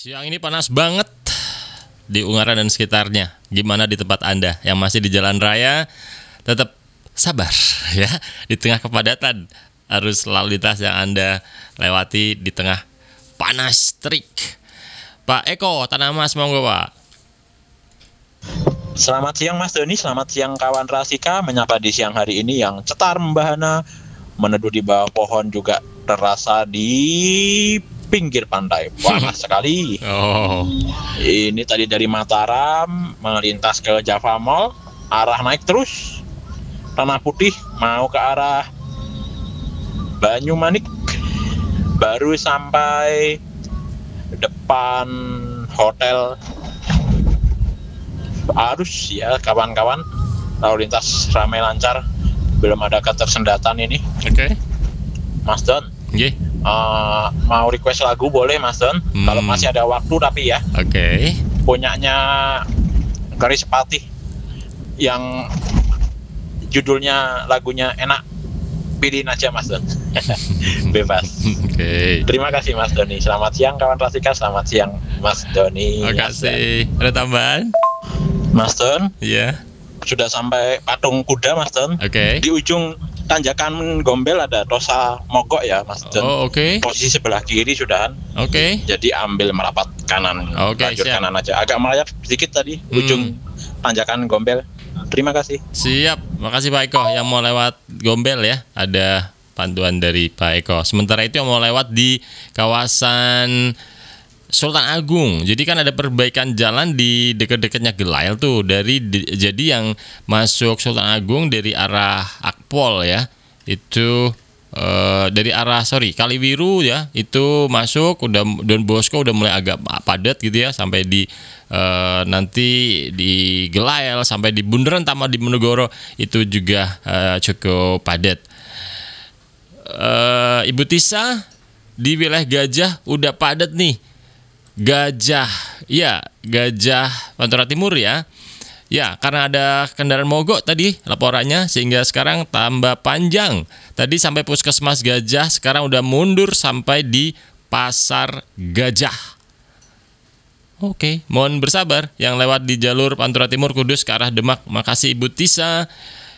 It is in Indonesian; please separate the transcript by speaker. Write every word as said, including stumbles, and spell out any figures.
Speaker 1: Siang ini panas banget di Ungaran dan sekitarnya. Gimana di tempat Anda yang masih di jalan raya? Tetap sabar ya di tengah kepadatan arus lalu lintas yang Anda lewati di tengah panas terik. Pak Eko, Tanah Mas, monggo Pak.
Speaker 2: Selamat siang Mas Doni, selamat siang kawan Rasika. Menyapa di siang hari ini yang cetar membahana, meneduh di bawah pohon juga terasa di pinggir pantai. Panas sekali.
Speaker 1: Oh.
Speaker 2: Ini tadi dari Mataram melintas ke Java Mall, arah naik terus Tanah Putih mau ke arah Banyumanik, baru sampai depan hotel arus ya kawan-kawan, lalu lintas ramai lancar, belum ada ketersendatan ini.
Speaker 1: Oke. Okay.
Speaker 2: Mas Don,
Speaker 1: yeah.
Speaker 2: uh, mau request lagu boleh Mas Don? Hmm. Kalau masih ada waktu tapi ya.
Speaker 1: Oke. Okay.
Speaker 2: Punyanya Garis Patih yang judulnya lagunya enak, pilihin aja Mas Don. Bebas. Oke. Okay. Terima kasih Mas Doni. Selamat siang kawan Rasika. Selamat siang Mas Doni.
Speaker 1: Terima kasih. Ada tambahan?
Speaker 2: Mas Don.
Speaker 1: Iya. Yeah.
Speaker 2: Sudah sampai patung kuda Mas Don.
Speaker 1: Oke. Okay.
Speaker 2: Di ujung tanjakan Gombel ada Tosa Mogok ya Mas Don.
Speaker 1: Oh oke. Okay.
Speaker 2: Posisi sebelah kiri sudahan.
Speaker 1: Oke. Okay.
Speaker 2: Jadi ambil merapat kanan.
Speaker 1: Oke. Okay,
Speaker 2: lanjut siap. Kanan aja. Agak melayap sedikit tadi hmm. ujung tanjakan Gombel. Terima kasih.
Speaker 1: Siap. Makasih Pak Eko yang mau lewat Gombel ya. Ada panduan dari Pak Eko. Sementara itu yang mau lewat di kawasan Sultan Agung. Jadi kan ada perbaikan jalan di dekat-dekatnya Gelail tuh. Dari di, jadi yang masuk Sultan Agung dari arah Akpol ya. Itu uh, dari arah sorry Kaliwiru ya. Itu masuk udah Don Bosco udah mulai agak padat gitu ya sampai di uh, nanti di Gelail sampai di Bundaran Taman Diponegoro itu juga uh, cukup padat. Uh, Ibu Tisa di wilayah Gajah udah padat nih. Gajah, ya Gajah Pantura Timur ya. Ya, karena ada kendaraan mogok tadi laporannya sehingga sekarang tambah panjang. Tadi sampai Puskesmas Gajah, sekarang udah mundur sampai di Pasar Gajah. Oke, mohon bersabar yang lewat di jalur Pantura Timur Kudus ke arah Demak. Makasih Ibu Tisa.